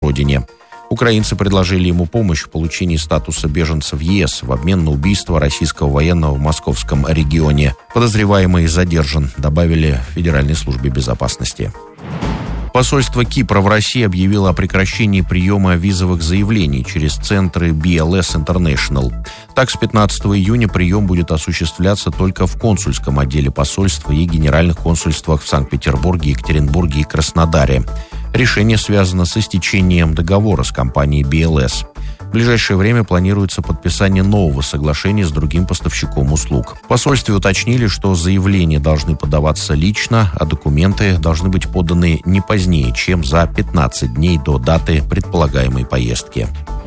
родине. Украинцы предложили ему помощь в получении статуса беженца в ЕС в обмен на убийство российского военного в московском регионе. Подозреваемый задержан, добавили в Федеральной службе безопасности. Посольство Кипра в России объявило о прекращении приема визовых заявлений через центры BLS International. Так, с 15 июня прием будет осуществляться только в консульском отделе посольства и генеральных консульствах в Санкт-Петербурге, Екатеринбурге и Краснодаре. Решение связано с истечением договора с компанией BLS. В ближайшее время планируется подписание нового соглашения с другим поставщиком услуг. В посольстве уточнили, что заявления должны подаваться лично, а документы должны быть поданы не позднее, чем за 15 дней до даты предполагаемой поездки.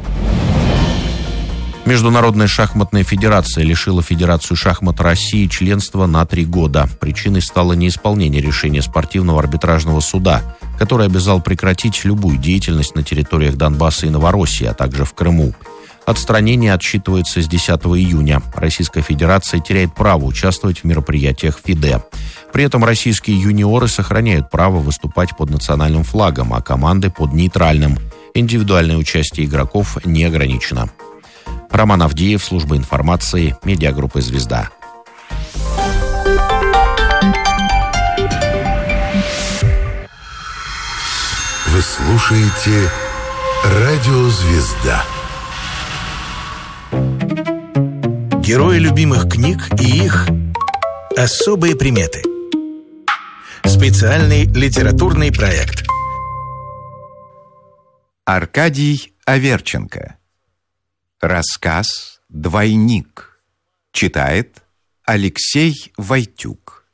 Международная шахматная федерация лишила Федерацию шахмат России членства на 3 года. Причиной стало неисполнение решения спортивного арбитражного суда, который обязал прекратить любую деятельность на территориях Донбасса и Новороссии, а также в Крыму. Отстранение отсчитывается с 10 июня. Российская Федерация теряет право участвовать в мероприятиях ФИДЕ. При этом российские юниоры сохраняют право выступать под национальным флагом, а команды под нейтральным. Индивидуальное участие игроков не ограничено. Роман Авдеев, служба информации, медиагруппа «Звезда». Вы слушаете «Радио Звезда». Герои любимых книг и их особые приметы. Специальный литературный проект. Аркадий Аверченко. Рассказ «Двойник». Читает Алексей Войтюк.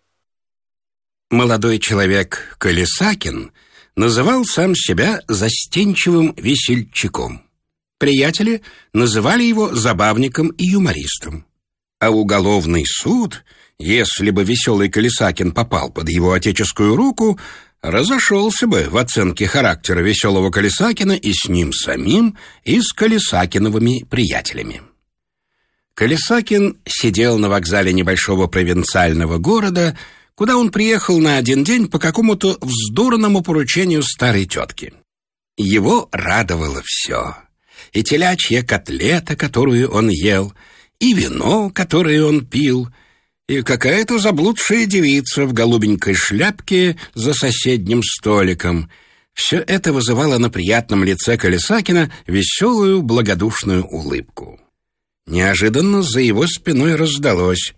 Молодой человек Колесакин называл сам себя застенчивым весельчаком. Приятели называли его забавником и юмористом. А уголовный суд, если бы веселый Колесакин попал под его отеческую руку, разошелся бы в оценке характера веселого Колесакина и с ним самим, и с Колесакиновыми приятелями. Колесакин сидел на вокзале небольшого провинциального города, куда он приехал на один день по какому-то вздорному поручению старой тетки. Его радовало все. И телячья котлета, которую он ел, и вино, которое он пил, и какая-то заблудшая девица в голубенькой шляпке за соседним столиком. Все это вызывало на приятном лице Колесакина веселую, благодушную улыбку. Неожиданно за его спиной раздалось: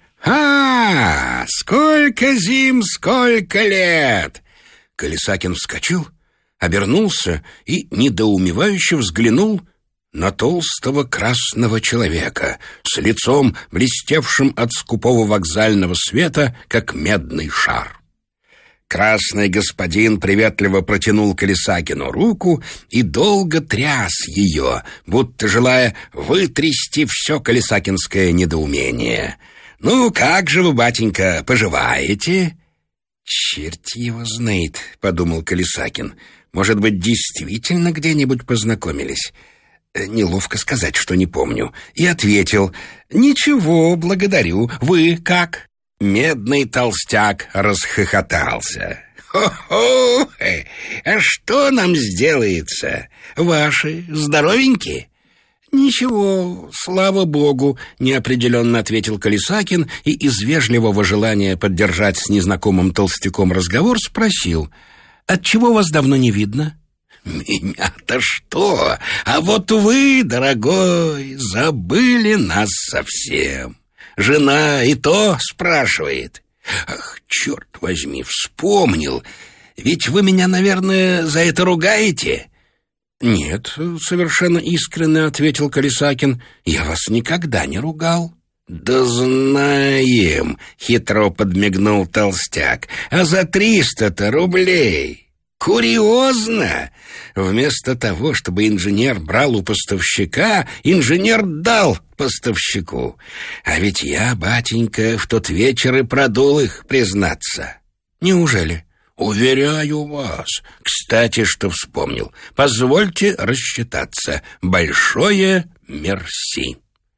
«А, сколько зим, сколько лет!» Колесакин вскочил, обернулся и недоумевающе взглянул на толстого красного человека с лицом, блестевшим от скупого вокзального света, как медный шар. Красный господин приветливо протянул Колесакину руку и долго тряс ее, будто желая вытрясти все колесакинское недоумение. «Ну, как же вы, батенька, поживаете?» «Черт его знает», — подумал Колесакин. «Может быть, действительно где-нибудь познакомились?» Неловко сказать, что не помню. И ответил: «Ничего, благодарю. Вы как?» Медный толстяк расхохотался. «Хо-хо! А что нам сделается? Ваши здоровенькие?» «Ничего, слава богу», — неопределенно ответил Колесакин и из вежливого желания поддержать с незнакомым толстяком разговор спросил: «Отчего вас давно не видно?» «Меня-то что? А вот вы, дорогой, забыли нас совсем. Жена и то спрашивает. Ах, черт возьми, вспомнил. Ведь вы меня, наверное, за это ругаете?» «Нет», — совершенно искренне ответил Колесакин, — «я вас никогда не ругал». «Да знаем», — хитро подмигнул толстяк, — «а за 300-то рублей». «Курьезно! Вместо того, чтобы инженер брал у поставщика, инженер дал поставщику. А ведь я, батенька, в тот вечер и продул их, признаться». «Неужели?» «Уверяю вас. Кстати, что вспомнил. Позвольте рассчитаться. Большое мерси».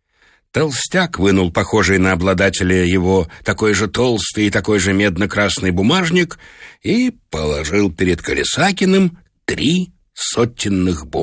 Толстяк вынул похожий на обладателя его такой же толстый и такой же медно-красный бумажник и положил перед Колесакиным 3 сотенных бумажки.